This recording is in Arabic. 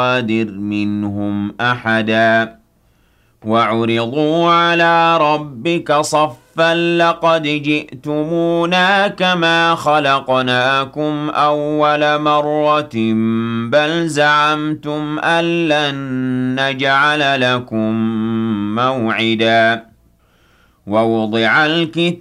نغادر منهم أحدا وعرضوا على ربك صفا لقد جئتمونا كما خلقناكم أول مرة بل زعمتم أن لن نجعل لكم موعدا ووضع الكتاب